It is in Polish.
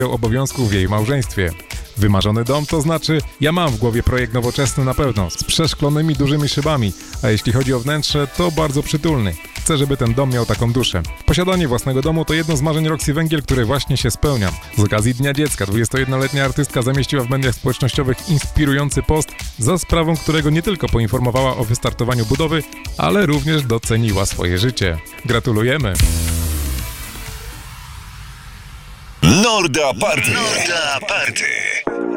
obowiązków w jej małżeństwie. Wymarzony dom to znaczy, ja mam w głowie projekt nowoczesny na pewno, z przeszklonymi dużymi szybami, a jeśli chodzi o wnętrze, to bardzo przytulny. Chcę, żeby ten dom miał taką duszę. Posiadanie własnego domu to jedno z marzeń Roxy Węgiel, które właśnie się spełnia. Z okazji Dnia Dziecka 21-letnia artystka zamieściła w mediach społecznościowych inspirujący post, za sprawą którego nie tylko poinformowała o wystartowaniu budowy, ale również doceniła swoje życie. Gratulujemy! Norda Party. Norda Party.